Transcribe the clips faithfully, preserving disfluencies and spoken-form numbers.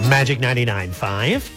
Magic ninety-nine point five.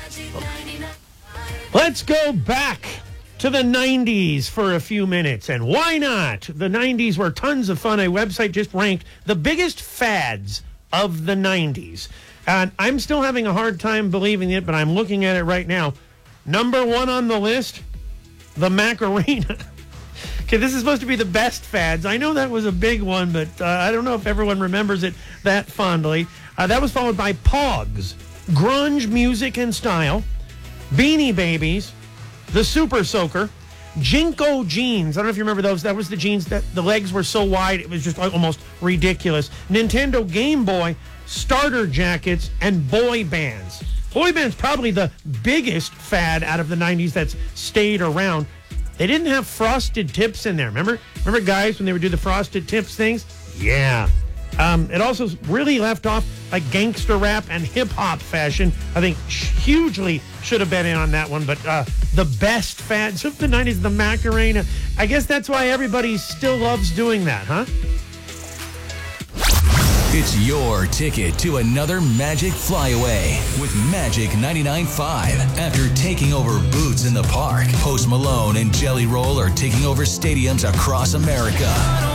Let's go back to the nineties for a few minutes. And why not? The nineties were tons of fun. A website just ranked the biggest fads of the nineties. And I'm still having a hard time believing it, but I'm looking at it right now. Number one on the list, the Macarena. Okay, this is supposed to be the best fads. I know that was a big one, but uh, I don't know if everyone remembers it that fondly. Uh, that was followed by Pogs, grunge music and style, Beanie Babies, the Super Soaker, Jinko jeans. I don't know if you remember those. That was the jeans that the legs were so wide it was just almost ridiculous. Nintendo Game Boy, starter jackets, and boy bands. Boy bands probably the biggest fad out of the nineties that's stayed around. They didn't have frosted tips in there. Remember? Remember guys when they would do the frosted tips things? Yeah. Um, it also really left off like gangster rap and hip-hop fashion. I think hugely should have been in on that one. But uh, the best fads of the nineties, the Macarena. I guess that's why everybody still loves doing that, huh? It's your ticket to another Magic Flyaway with Magic ninety-nine point five. After taking over booths in the park, Post Malone and Jelly Roll are taking over stadiums across America.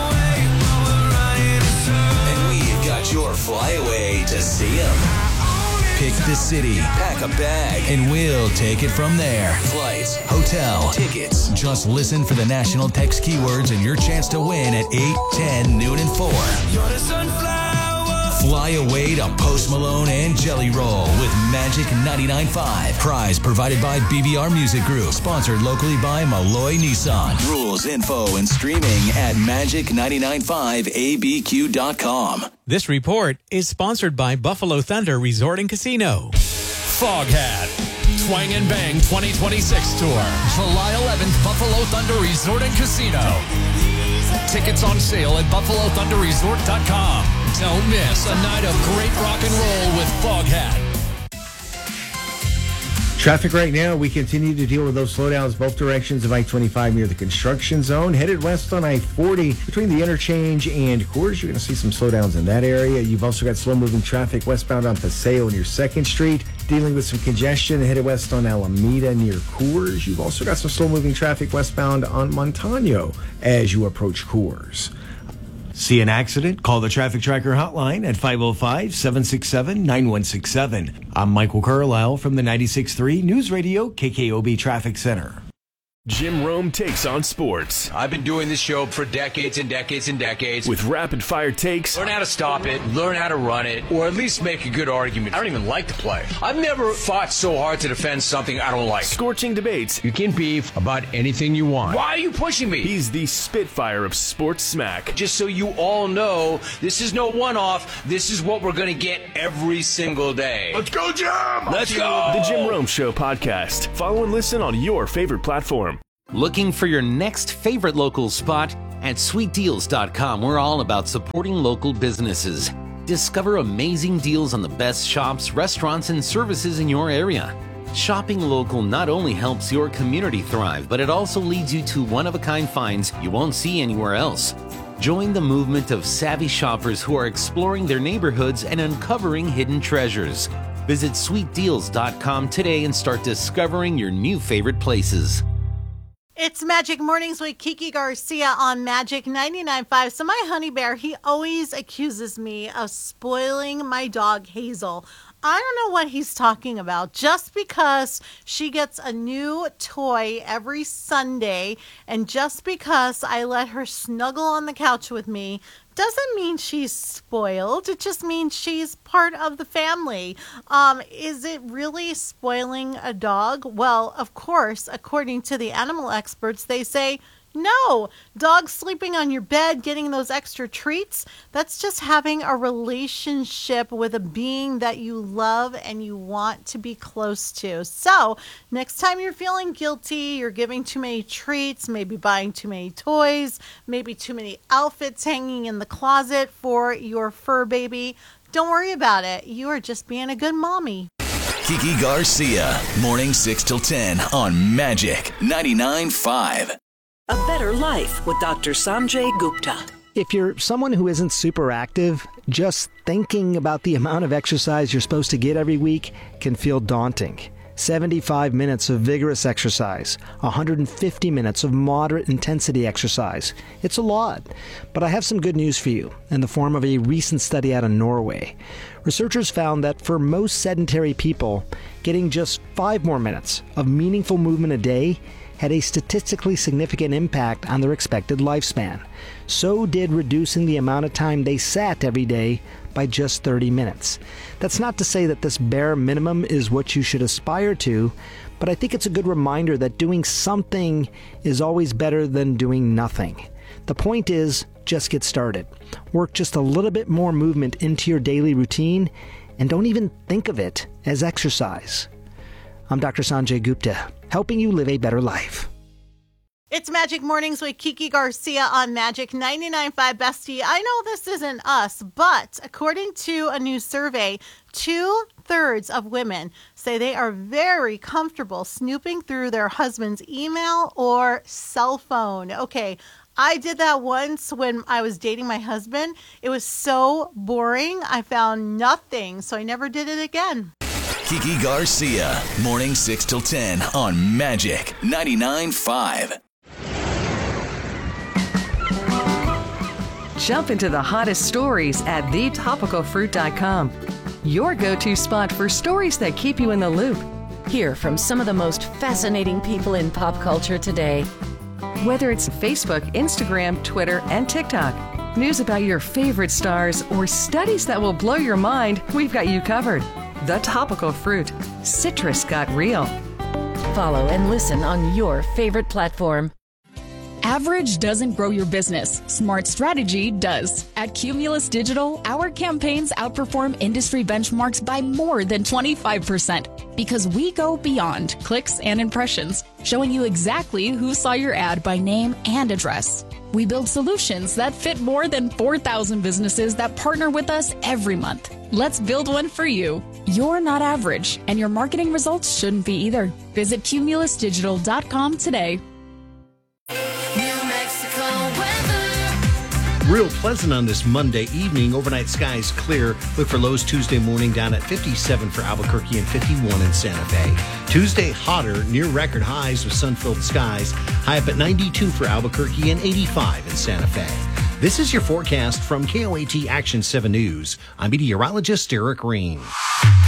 And we've got your flyaway to see them. Pick the city, pack a bag, and we'll take it from there. Flights, hotel, tickets. Just listen for the national text keywords and your chance to win at eight, ten, noon, and four. You're the sunflower. Fly away to Post Malone and Jelly Roll with Magic ninety-nine point five. Prize provided by B B R Music Group. Sponsored locally by Malloy Nissan. Rules, info, and streaming at magic ninety-nine point five A B Q dot com. This report is sponsored by Buffalo Thunder Resort and Casino. Foghat. Twang and Bang twenty twenty-six Tour. July eleventh, Buffalo Thunder Resort and Casino. Tickets on sale at buffalo thunder resort dot com. Don't miss a night of great rock and roll with Foghat. Traffic right now, we continue to deal with those slowdowns both directions of I twenty-five near the construction zone. Headed west on I forty between the interchange and Coors. You're going to see some slowdowns in that area. You've also got slow-moving traffic westbound on Paseo near second Street. Dealing with some congestion headed west on Alameda near Coors. You've also got some slow-moving traffic westbound on Montano as you approach Coors. See an accident? Call the Traffic Tracker hotline at five oh five, seven six seven, nine one six seven. I'm Michael Carlisle from the ninety-six point three News Radio K K O B Traffic Center. Jim Rome takes on sports. I've been doing this show for decades and decades and decades. With rapid-fire takes. Learn how to stop it, learn how to run it, or at least make a good argument. I don't even like to play. I've never fought so hard to defend something I don't like. Scorching debates. You can beef about anything you want. Why are you pushing me? He's the Spitfire of sports smack. Just so you all know, this is no one-off. This is what we're going to get every single day. Let's go, Jim! Let's go! The Jim Rome Show podcast. Follow and listen on your favorite platform. Looking for your next favorite local spot? At sweet deals dot com, we're all about supporting local businesses. Discover amazing deals on the best shops, restaurants, and services in your area. Shopping local not only helps your community thrive, but it also leads you to one-of-a-kind finds you won't see anywhere else. Join the movement of savvy shoppers who are exploring their neighborhoods and uncovering hidden treasures. Visit sweet deals dot com today and start discovering your new favorite places. It's Magic Mornings with Kiki Garcia on Magic ninety-nine point five. So my honey bear, he always accuses me of spoiling my dog Hazel. I don't know what he's talking about. Just because she gets a new toy every Sunday and just because I let her snuggle on the couch with me doesn't mean she's spoiled. It just means she's part of the family. Um, is it really spoiling a dog? Well, of course, according to the animal experts, they say no. Dogs sleeping on your bed, getting those extra treats, that's just having a relationship with a being that you love and you want to be close to. So next time you're feeling guilty, you're giving too many treats, maybe buying too many toys, maybe too many outfits hanging in the closet for your fur baby, don't worry about it. You are just being a good mommy. Kiki Garcia, morning six till ten on Magic ninety-nine point five. A Better Life with Doctor Sanjay Gupta. If you're someone who isn't super active, just thinking about the amount of exercise you're supposed to get every week can feel daunting. seventy-five minutes of vigorous exercise, one hundred fifty minutes of moderate intensity exercise. It's a lot, but I have some good news for you in the form of a recent study out of Norway. Researchers found that for most sedentary people, getting just five more minutes of meaningful movement a day had a statistically significant impact on their expected lifespan. So did reducing the amount of time they sat every day by just thirty minutes. That's not to say that this bare minimum is what you should aspire to, but I think it's a good reminder that doing something is always better than doing nothing. The point is, just get started. Work just a little bit more movement into your daily routine, and don't even think of it as exercise. I'm Doctor Sanjay Gupta, helping you live a better life. It's Magic Mornings with Kiki Garcia on Magic ninety-nine point five Bestie. I know this isn't us, but according to a new survey, two-thirds of women say they are very comfortable snooping through their husband's email or cell phone. Okay, I did that once when I was dating my husband. It was so boring. I found nothing, so I never did it again. Kiki Garcia, morning six till ten on Magic ninety-nine point five. Jump into the hottest stories at the topical fruit dot com. Your go-to spot for stories that keep you in the loop. Hear from some of the most fascinating people in pop culture today. Whether it's Facebook, Instagram, Twitter, and TikTok, news about your favorite stars, or studies that will blow your mind, we've got you covered. The Topical Fruit. Citrus got real. Follow and listen on your favorite platform. Average doesn't grow your business. Smart strategy does. At Cumulus Digital, our campaigns outperform industry benchmarks by more than twenty-five percent because we go beyond clicks and impressions, showing you exactly who saw your ad by name and address. We build solutions that fit more than four thousand businesses that partner with us every month. Let's build one for you. You're not average, and your marketing results shouldn't be either. Visit cumulus digital dot com today. Real pleasant on this Monday evening. Overnight skies clear. Look for lows Tuesday morning down at fifty-seven for Albuquerque and fifty-one in Santa Fe. Tuesday hotter, near record highs with sun-filled skies. High up at ninety-two for Albuquerque and eighty-five in Santa Fe. This is your forecast from K O A T Action seven News. I'm meteorologist Eric Green.